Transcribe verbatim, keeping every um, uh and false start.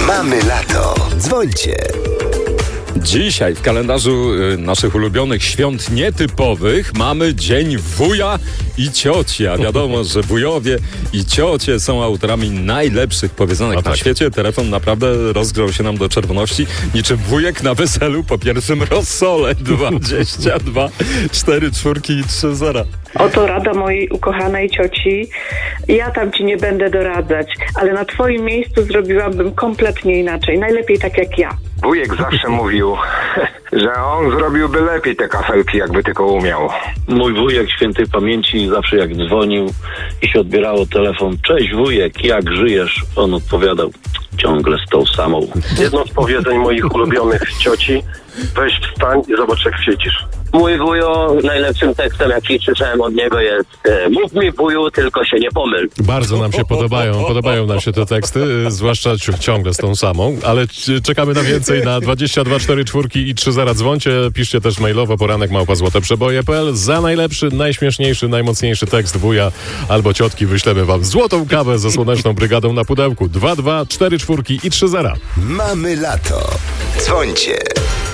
Mamy lato. Dzwońcie. Dzisiaj w kalendarzu y, naszych ulubionych świąt nietypowych mamy Dzień Wuja i Cioci. A wiadomo, że wujowie i ciocie są autorami najlepszych powiedzonek No na tak. świecie. Telefon naprawdę rozgrzał się nam do czerwoności, niczym wujek na weselu po pierwszym rozsole. dwadzieścia dwa, cztery czwórki i trzy zera. Oto rada mojej ukochanej cioci. Ja tam ci nie będę doradzać, ale na twoim miejscu zrobiłabym kompletnie inaczej. Najlepiej tak jak ja. Wujek zawsze mówił, że on zrobiłby lepiej te kafelki, jakby tylko umiał. Mój wujek świętej pamięci zawsze jak dzwonił i się odbierało telefon: cześć wujek, jak żyjesz? On odpowiadał: ciągle z tą samą. Jedno z powiedzeń moich ulubionych cioci: weź wstań i zobacz, jak świecisz. Mój wujo, najlepszym tekstem, jaki słyszałem od niego, jest: e, mów mi wuju, tylko się nie pomyl. Bardzo nam się podobają, podobają nam się te teksty, y, zwłaszcza ci- ciągle z tą samą, ale c- czekamy na więcej na dwadzieścia dwa, cztery czwórki i trzy zera. Dzwońcie, piszcie też mailowo poranek małpa złote przeboje kropka p l. Za najlepszy, najśmieszniejszy, najmocniejszy tekst wuja albo ciotki wyślemy wam złotą kawę ze Słoneczną Brygadą na pudełku. dwa dwa, cztery czwórki i trzy zera. Mamy lato. Dzwońcie.